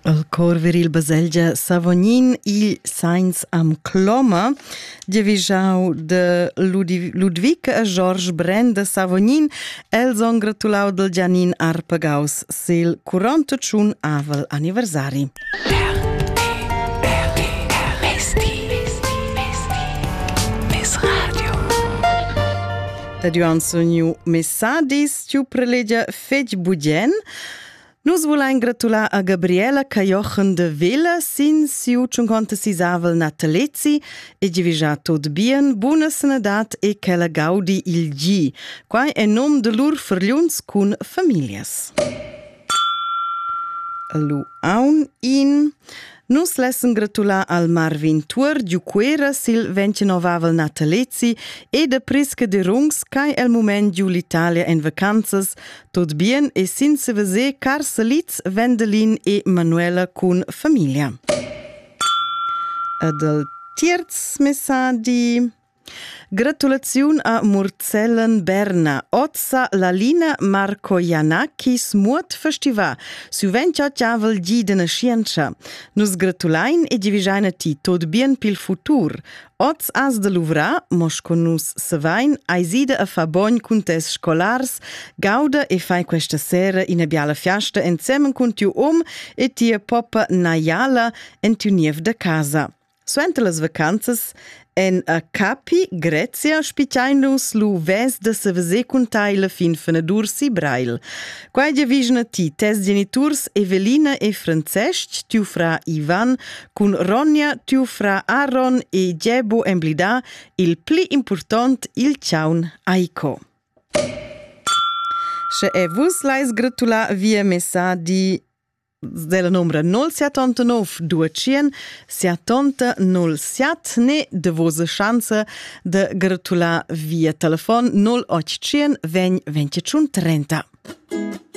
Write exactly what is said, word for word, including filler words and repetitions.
Il cor viril Baselgia Savognin, il Sainz am Cloma, divisau de Ludi- Ludwig e Georges Bren de Savognin, els on gratulau del Gianin Arpagaus, sil quarantotun avel anniversari. Tadiuan sognu messadis, tiu prelegia fetg budgen. Nus volein gratular a Gabriela Cajochen de Villa, sin siu cinquantasei avel natalezzi, e givisà tot bien, buona senedat e che la gaudi il gi, quai è nom de lur fergliuns cun familias. Lu aun in... Nus lessen gratular al Marvin Tuor giuquera sil ventinove natalezzi e da presca de rungs cai el moment giu l'Italia en vacanzas, tot bien e sin se vese car salitz Wendelin e Manuela cun famiglia. Ed el tierz messadi... Gratulaziun a Murcellen Berna, Otsa Lalina Marco Janakis Muot Festiva, su ventia ciavel gi de nascienza. Nus gratulain e divisaina ti tot bien pil futur. Oz as de luvra, mos con nus sevain, aisida a fa bogn cun tes scolars, gauda e fai questa sera in abiala fiasta ensemen cun tiu om e tia popa Nayala en tiu niev de casa. Suente las vacanzas, en a Capi, Grecia, spiciainus lu ves de se vese cuntai la fin fenadur si brail. Quai divisna ti tes geniturs Evelina e Francesc, tiu fra Ivan, cun Ronja, tiu fra Aaron e Gebo emblida, il pli important il ciaun Aiko. Se e vus lais gratula via messadi della numera nol settantanove duecento settanta nol sette ne de vosa chance de gratular via telefon nol ottocento venti venticinque trenta.